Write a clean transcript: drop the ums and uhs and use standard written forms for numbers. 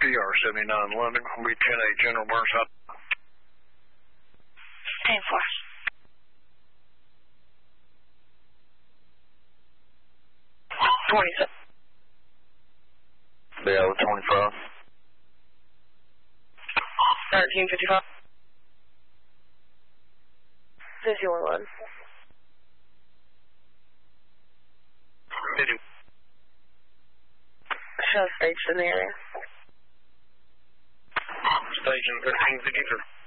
CR79 London, will be 10-8 General Burnside. 10-4. Yeah, 25. 1355. 51. Show station in the area. Station 1353.